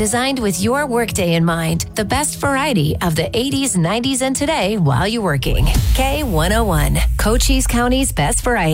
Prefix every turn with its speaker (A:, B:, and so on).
A: designed with your workday in mind. The best variety of the 80s, 90s, and today while you're working. K101, Cochise County's best variety.